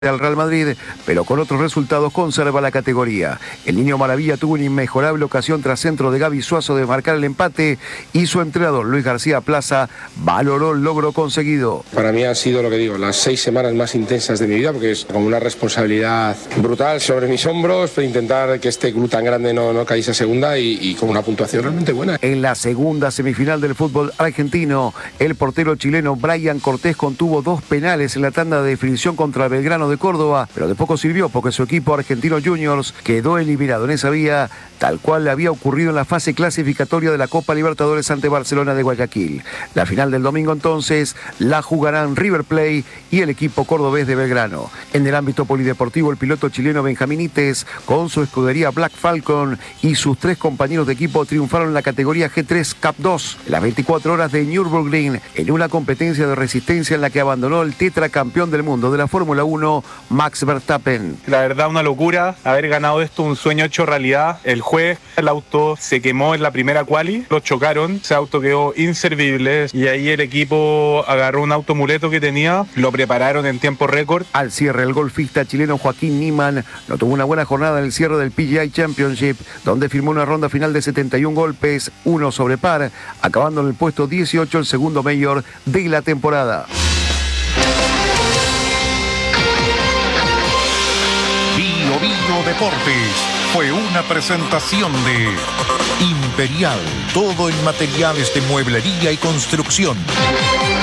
al Real Madrid, pero con otros resultados conserva la categoría. El Niño Maravilla tuvo una inmejorable ocasión tras centro de Gaby Suazo de marcar el empate y su entrenador Luis García Plaza valoró el logro conseguido. Para mí han sido, lo que digo, las 6 semanas más intensas de mi vida, porque es como una responsabilidad brutal sobre mis hombros, para intentar que este club tan grande no caiga a segunda y con una puntuación realmente buena. En la segunda semifinal del fútbol argentino, el portero chileno Brian Cortés contuvo 2 penales en la tanda de definición contra Belgrano de Córdoba, pero de poco sirvió porque su equipo Argentino Juniors quedó eliminado en esa vía, tal cual le había ocurrido en la fase clasificatoria de la Copa Libertadores ante Barcelona de Guayaquil. La final del domingo entonces la jugarán River Plate y el equipo cordobés de Belgrano. En el ámbito polideportivo, el piloto chileno Benjamín Ites, con su escudería Black Falcon y sus 3 compañeros de equipo triunfaron en la categoría G3 Cup 2, las 24 horas de Nürburgring, en una competencia de resistencia en la que abandonó el tetracampeón del mundo de la Fórmula 1, Max Verstappen. La verdad, una locura haber ganado esto, un sueño hecho realidad. El jueves el auto se quemó en la primera quali, lo chocaron, ese auto quedó inservible y ahí el equipo agarró un auto muleto que tenía, lo prepararon en tiempo récord. Al cierre, el golfista chileno Joaquín Niemann no tuvo una buena jornada en el cierre del PGA Championship, donde firmó una ronda final de 71 golpes, 1 sobre par, acabando en el puesto 18, el segundo mayor de la temporada. Bio Deportes fue una presentación de Imperial, todo en materiales de mueblería y construcción.